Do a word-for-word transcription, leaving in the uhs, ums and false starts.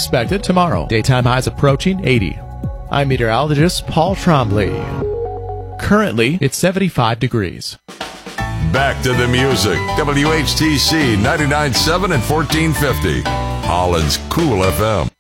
expected tomorrow. Daytime highs approaching eighty. I'm meteorologist Paul Trombley. Currently, it's seventy-five degrees. Back to the music. W H T C ninety-nine point seven and fourteen fifty. Holland's Cool F M.